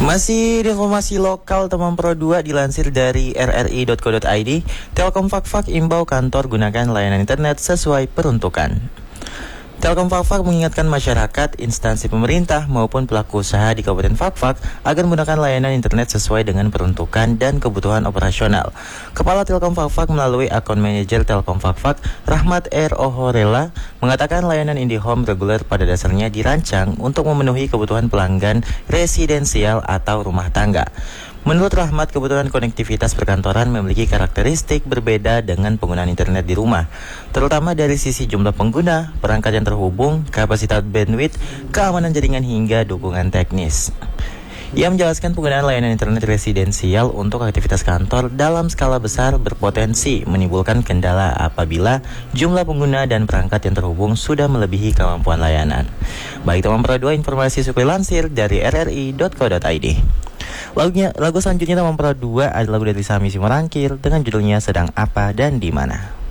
Masih di informasi lokal teman Pro 2 dilansir dari rri.co.id, Telkom Fak-Fak imbau kantor gunakan layanan internet sesuai peruntukan. Telkom Fak-Fak mengingatkan masyarakat, instansi pemerintah maupun pelaku usaha di Kabupaten Fak-Fak agar menggunakan layanan internet sesuai dengan peruntukan dan kebutuhan operasional. Kepala Telkom Fak-Fak melalui akun manajer Telkom Fak-Fak, Rahmat R. Ohorela, mengatakan layanan IndiHome reguler pada dasarnya dirancang untuk memenuhi kebutuhan pelanggan residensial atau rumah tangga. Menurut Rahmat, kebutuhan konektivitas perkantoran memiliki karakteristik berbeda dengan penggunaan internet di rumah, terutama dari sisi jumlah pengguna, perangkat yang terhubung, kapasitas bandwidth, keamanan jaringan hingga dukungan teknis. Ia menjelaskan penggunaan layanan internet residensial untuk aktivitas kantor dalam skala besar berpotensi menimbulkan kendala apabila jumlah pengguna dan perangkat yang terhubung sudah melebihi kemampuan layanan. Baik teman Pro 2, informasi supaya lansir dari rri.co.id. Lagu selanjutnya teman Pro 2 adalah lagu dari Sami Simorangkir dengan judulnya Sedang Apa dan Di Mana.